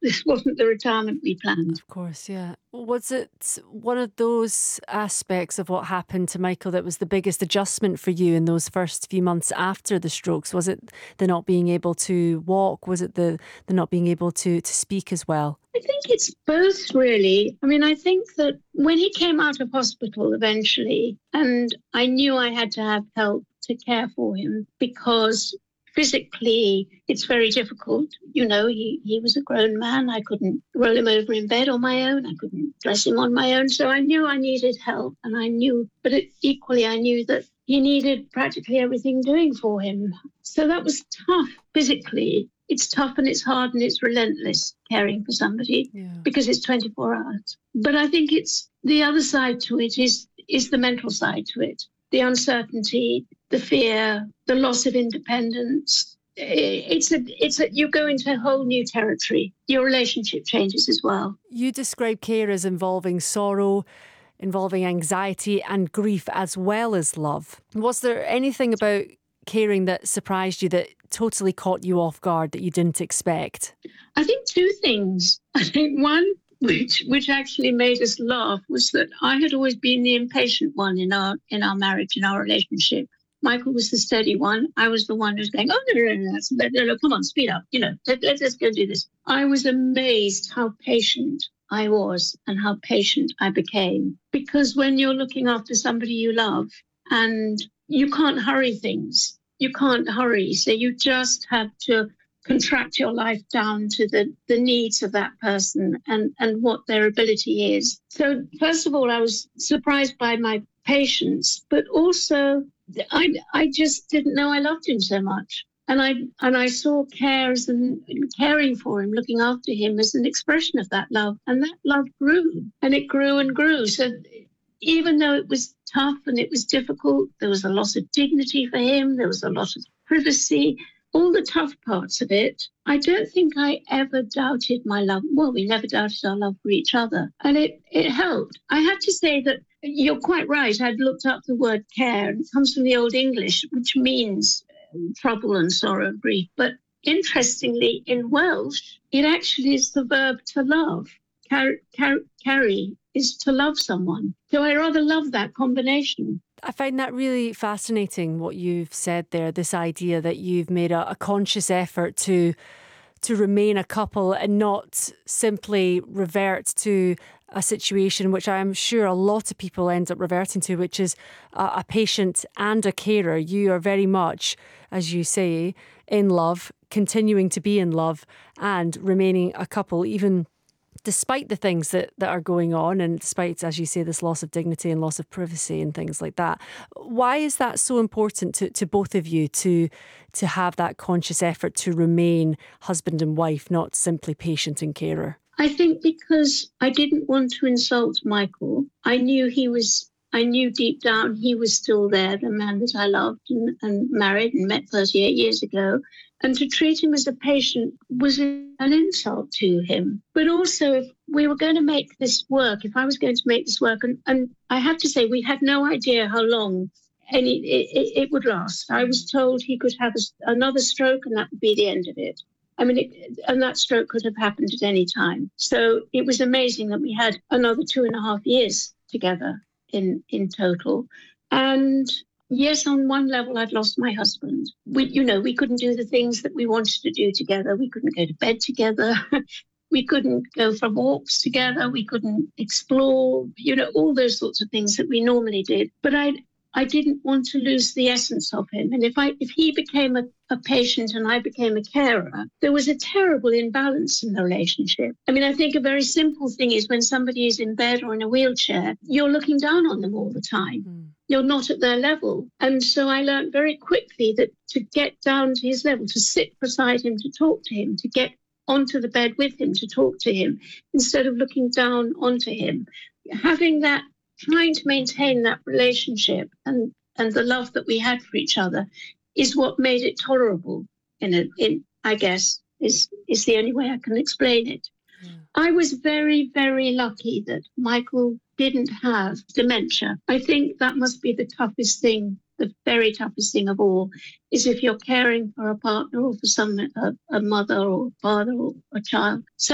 This wasn't the retirement we planned. Of course, yeah. Was it one of those aspects of what happened to Michael that was the biggest adjustment for you in those first few months after the strokes? Was it the not being able to walk? Was it the not being able to speak as well? I think it's both, really. I mean, I think that when he came out of hospital eventually, and I knew I had to have help to care for him because physically it's very difficult. He was a grown man. I couldn't roll him over in bed on my own. I couldn't dress him on my own. So I knew I needed help, and equally I knew that he needed practically everything doing for him. So that was tough physically. It's tough and it's hard and it's relentless caring for somebody because it's 24 hours. But I think it's the other side to it is the mental side to it. The uncertainty, the fear, the loss of independence. You go into a whole new territory. Your relationship changes as well. You describe care as involving sorrow, involving anxiety and grief as well as love. Was there anything about caring that surprised you, that totally caught you off guard, that you didn't expect? I think two things. I think one, which actually made us laugh, was that I had always been the impatient one in our marriage, in our relationship. Michael was the steady one. I was the one who's going, oh, no, come on, speed up. Let's go do this. I was amazed how patient I was and how patient I became. Because when you're looking after somebody you love, and you can't hurry things. You can't hurry. So you just have to contract your life down to the needs of that person and what their ability is. So first of all, I was surprised by my patience, but also I just didn't know I loved him so much. And I saw caring for him, looking after him as an expression of that love. And that love grew, and it grew and grew. So even though it was tough and it was difficult, there was a loss of dignity for him, there was a loss of privacy, all the tough parts of it. I don't think I ever doubted my love. Well, we never doubted our love for each other. And it helped. I have to say that you're quite right. I'd looked up the word care, and it comes from the Old English, which means trouble and sorrow and grief. But interestingly, in Welsh, it actually is the verb to love. Carry is to love someone. So I rather love that combination. I find that really fascinating, what you've said there, this idea that you've made a conscious effort to remain a couple and not simply revert to a situation which I'm sure a lot of people end up reverting to, which is a patient and a carer. You are very much, as you say, in love, continuing to be in love and remaining a couple, even despite the things that are going on, and despite, as you say, this loss of dignity and loss of privacy and things like that. Why is that so important to both of you, to have that conscious effort to remain husband and wife, not simply patient and carer? I think because I didn't want to insult Michael. I knew deep down he was still there, the man that I loved and married and met 38 years ago. And to treat him as a patient was an insult to him. But also, if we were going to make this work, if I was going to make this work, and I have to say, we had no idea how long it would last. I was told he could have another stroke and that would be the end of it. I mean, and that stroke could have happened at any time. So it was amazing that we had another 2.5 years together in total. And yes, on one level, I'd lost my husband. We couldn't do the things that we wanted to do together. We couldn't go to bed together. We couldn't go for walks together. We couldn't explore, all those sorts of things that we normally did. But I didn't want to lose the essence of him. And if he became a patient and I became a carer, there was a terrible imbalance in the relationship. I mean, I think a very simple thing is when somebody is in bed or in a wheelchair, you're looking down on them all the time. You're not at their level. And so I learned very quickly that to get down to his level, to sit beside him, to talk to him, to get onto the bed with him, to talk to him, instead of looking down onto him, having that, trying to maintain that relationship and the love that we had for each other is what made it tolerable. I guess is the only way I can explain it. I was very, very lucky that Michael didn't have dementia. I think that must be the toughest thing, the very toughest thing of all, is if you're caring for a partner or for a mother or father or a child. So